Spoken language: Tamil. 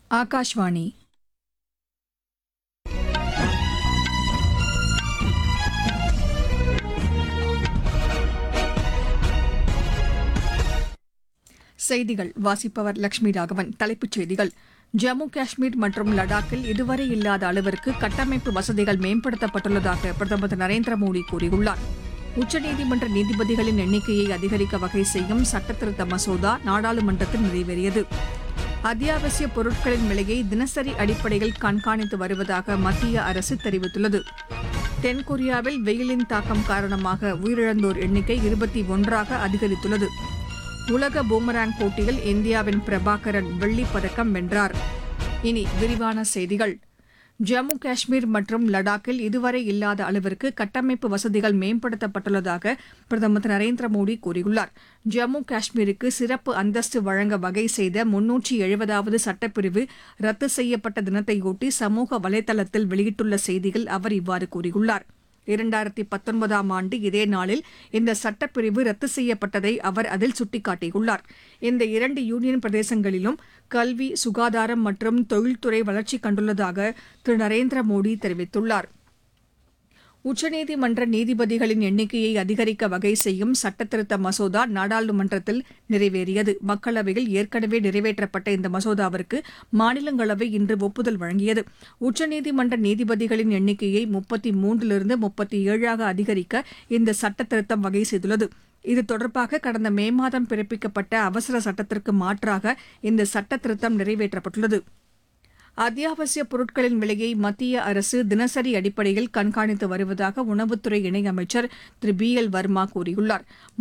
ஆகாஷ்வாணி. செய்திகள் வாசிப்பவர் லட்சுமி ராகவன். தலைப்புச் செய்திகள்: ஜம்மு காஷ்மீர் மற்றும் லடாக்கில் இதுவரை இல்லாத அளவிற்கு கட்டமைப்பு வசதிகள் மேம்படுத்தப்பட்டுள்ளதாக பிரதமர் திரு நரேந்திர மோடி கூறியுள்ளார். உச்சநீதிமன்ற நீதிபதிகளின் எண்ணிக்கையை அதிகரிக்க வகை செய்யும் சட்டத்திருத்த மசோதா நாடாளுமன்றத்தில் நிறைவேறியது. அத்தியாவசிய பொருட்களின் விலையை தினசரி அடிப்படையில் கண்காணித்து வருவதாக மத்திய அரசு தெரிவித்துள்ளது. தென்கொரியாவில் வெயிலின் தாக்கம் காரணமாக உயிரிழந்தோர் எண்ணிக்கை 21ஆக அதிகரித்துள்ளது. உலக பூமராங் போட்டியில் இந்தியாவின் பிரபாகரன் வெள்ளிப் பதக்கம் வென்றார். இனி விரிவான செய்திகள். ஜம்மு காஷ்மீர் மற்றும் லடாக்கில் இதுவரை இல்லாத அளவிற்கு கட்டமைப்பு வசதிகள் மேம்படுத்தப்பட்டுள்ளதாக பிரதமர் திரு நரேந்திர மோடி கூறியுள்ளார். ஜம்மு காஷ்மீருக்கு சிறப்பு அந்தஸ்து வழங்க வகை செய்த 370வது சட்டப்பிரிவு ரத்து செய்யப்பட்ட தினத்தையொட்டி சமூக வலைதளத்தில் வெளியிட்டுள்ள செய்தியில் அவர் இவ்வாறு கூறியுள்ளார். 2019ஆம் ஆண்டு இதே நாளில் இந்த சட்டப்பிரிவு ரத்து செய்யப்பட்டதை அவர் அதில் சுட்டிக்காட்டியுள்ளார். இந்த 2 யூனியன் பிரதேசங்களிலும் கல்வி, சுகாதாரம் மற்றும் தொழில்துறை வளர்ச்சி கண்டுள்ளதாக திரு நரேந்திர மோடி தெரிவித்துள்ளார். உச்சநீதிமன்ற நீதிபதிகளின் எண்ணிக்கையை அதிகரிக்க வகை செய்யும் சட்டத்திருத்த மசோதா நாடாளுமன்றத்தில் நிறைவேறியது. மக்களவையில் ஏற்கனவே நிறைவேற்றப்பட்ட இந்த மசோதாவிற்கு மாநிலங்களவை இன்று ஒப்புதல் வழங்கியது. உச்சநீதிமன்ற நீதிபதிகளின் எண்ணிக்கையை 33லிருந்து 37ஆக அதிகரிக்க இந்த சட்டத்திருத்தம் வகை செய்துள்ளது. இது தொடர்பாக கடந்த மே மாதம் பிறப்பிக்கப்பட்ட அவசர சட்டத்திற்கு மாற்றாக இந்த சட்டத்திருத்தம் நிறைவேற்றப்பட்டுள்ளது. அத்தியாவசிய பொருட்களின் விலையை மத்திய அரசு தினசரி அடிப்படையில் கண்காணித்து வருவதாக உணவுத்துறை இணையமைச்சர் திரு BL வர்மா கூறியுள்ளார்.